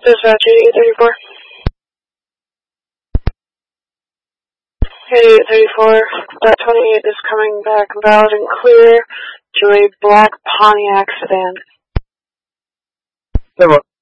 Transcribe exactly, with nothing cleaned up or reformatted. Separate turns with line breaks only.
Dispatch eighty-eight thirty-four. eighty-eight thirty-four, that twenty-eight is coming back valid and clear to a black Pontiac sedan.
Hey, what?